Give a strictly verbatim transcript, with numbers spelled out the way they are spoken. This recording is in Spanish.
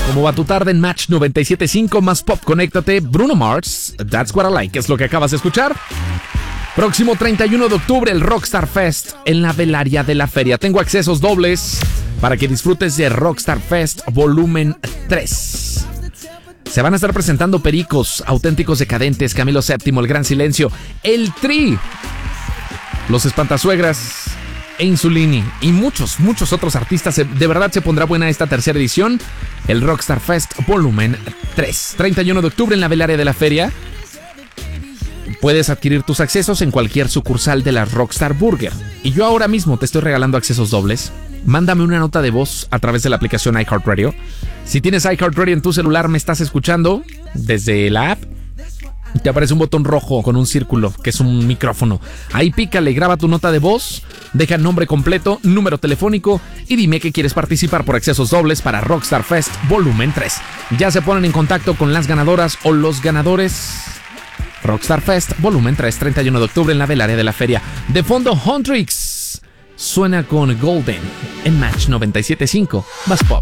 ¿Cómo va tu tarde en Match noventa y siete punto cinco? Más pop, conéctate. Bruno Mars, That's What I Like, es lo que acabas de escuchar. Próximo treinta y uno de octubre, el Rockstar Fest en la velaria de la feria. Tengo accesos dobles para que disfrutes de Rockstar Fest Volumen tres. Se van a estar presentando Pericos, Auténticos Decadentes, Camilo séptimo, El Gran Silencio, El Tri, Los Espantasuegras e Insulini y muchos, muchos otros artistas. De verdad se pondrá buena esta tercera edición, el Rockstar Fest Volumen tres. treinta y uno de octubre en la velaria de la feria. Puedes adquirir tus accesos en cualquier sucursal de la Rockstar Burger. Y yo ahora mismo te estoy regalando accesos dobles. Mándame una nota de voz a través de la aplicación iHeartRadio. Si tienes iHeartRadio en tu celular, me estás escuchando desde la app, te aparece un botón rojo con un círculo, que es un micrófono. Ahí pícale, graba tu nota de voz, deja nombre completo, número telefónico y dime que quieres participar por accesos dobles para Rockstar Fest Volumen tres. Ya se ponen en contacto con las ganadoras o los ganadores. Rockstar Fest Volumen tres, treinta y uno de octubre en la velaria de la feria. De fondo, Huntrix suena con Golden en Match noventa y siete punto cinco. Más pop.